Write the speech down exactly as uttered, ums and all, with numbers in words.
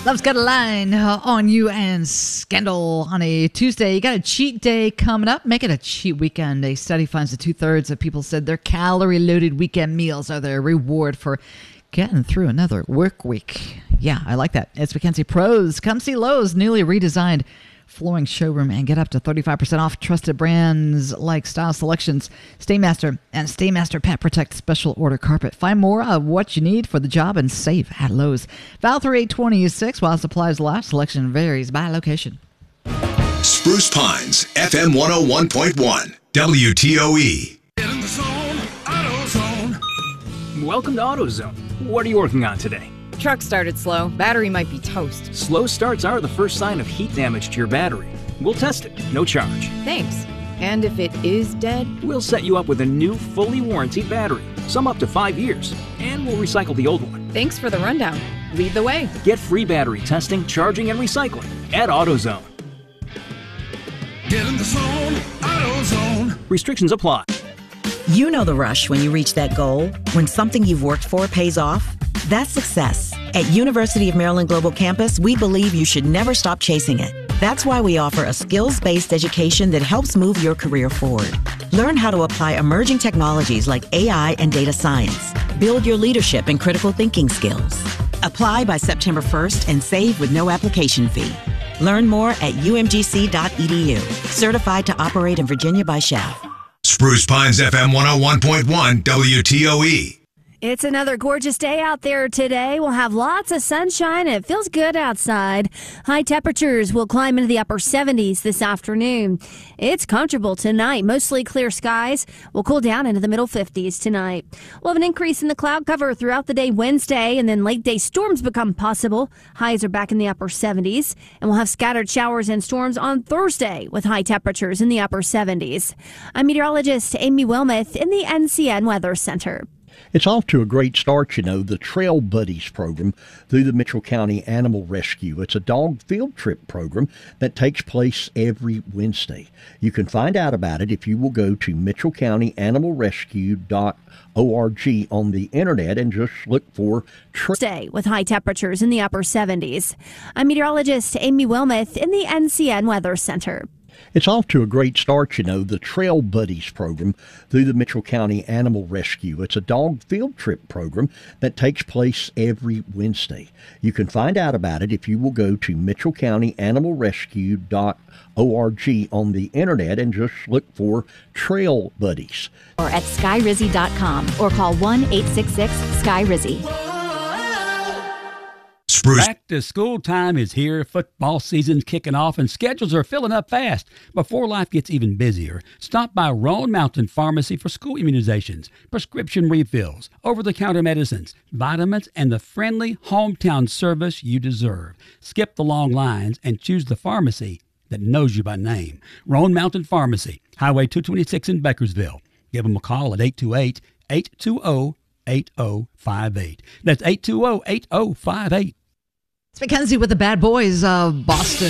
Love's got a line uh, on you and Scandal on a Tuesday. You got a cheat day coming up. Make it a cheat weekend. A study finds that two-thirds of people said their calorie-loaded weekend meals are their reward for getting through another work week. Yeah, I like that. It's Mackenzie Pros. Come see Lowe's newly redesigned flooring showroom and get up to thirty-five percent off trusted brands like Style Selections, Staymaster, and Staymaster Pet Protect Special Order Carpet. Find more of what you need for the job and save at Lowe's. Val three eight two six while supplies last. Selection varies by location. Spruce Pines, F M one oh one point one, W T O E. Get in the zone, AutoZone. Welcome to AutoZone. What are you working on today? Truck started slow. Battery might be toast. Slow starts are the first sign of heat damage to your battery. We'll test it, no charge. Thanks. And if it is dead? We'll set you up with a new, fully warranted battery, some up to five years, and we'll recycle the old one. Thanks for the rundown. Lead the way. Get free battery testing, charging, and recycling at AutoZone. Get in the zone, AutoZone. Restrictions apply. You know the rush when you reach that goal, when something you've worked for pays off. That's success. At University of Maryland Global Campus, we believe you should never stop chasing it. That's why we offer a skills-based education that helps move your career forward. Learn how to apply emerging technologies like A I and data science. Build your leadership and critical thinking skills. Apply by September first and save with no application fee. Learn more at U M G C dot E D U. Certified to operate in Virginia by S H A F. Spruce Pines, F M one oh one point one, W T O E. It's another gorgeous day out there today. We'll have lots of sunshine and it feels good outside. High temperatures will climb into the upper seventies this afternoon. It's comfortable tonight. Mostly clear skies. We'll cool down into the middle fifties tonight. We'll have an increase in the cloud cover throughout the day Wednesday, and then late day storms become possible. Highs are back in the upper seventies, and we'll have scattered showers and storms on Thursday with high temperatures in the upper seventies. I'm meteorologist Amy Wilmoth in the N C N Weather Center. It's off to a great start, you know, the Trail Buddies program through the Mitchell County Animal Rescue. It's a dog field trip program that takes place every Wednesday. You can find out about it if you will go to mitchell county animal rescue dot org on the internet and just look for Trail. Stay with high temperatures in the upper seventies. I'm meteorologist Amy Wilmoth in the N C N Weather Center. It's off to a great start, you know, the Trail Buddies program through the Mitchell County Animal Rescue. It's a dog field trip program that takes place every Wednesday. You can find out about it if you will go to mitchell county animal rescue dot org on the internet and just look for Trail Buddies. Or at sky rizzy dot com or call one eight six six sky rizzy. Spruce. Back to school time is here. Football season's kicking off and schedules are filling up fast. Before life gets even busier, stop by Roan Mountain Pharmacy for school immunizations, prescription refills, over-the-counter medicines, vitamins, and the friendly hometown service you deserve. Skip the long lines and choose the pharmacy that knows you by name. Roan Mountain Pharmacy, Highway two twenty-six in Beckersville. Give them a call at eight two eight, eight two zero, eight zero five eight. That's eight two zero, eight zero five eight. It's Mackenzie with the Bad Boys of Boston.